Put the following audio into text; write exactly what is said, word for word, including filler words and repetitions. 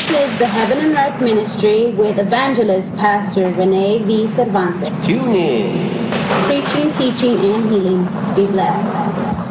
This is the Heaven and Earth Ministry with evangelist Pastor Rene V. Cervantes. Tune in. Preaching, teaching, and healing. Be blessed.